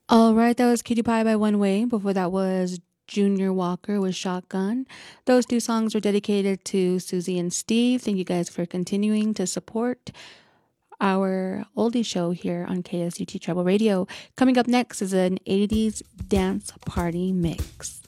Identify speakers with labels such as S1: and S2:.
S1: All right, that was Cutie Pie by One Way. Before that was Junior Walker with Shotgun. Those two songs were dedicated to Susie and Steve. Thank you guys for continuing to support our oldie show here on KSUT Treble Radio. Coming up next is an 80s dance party mix.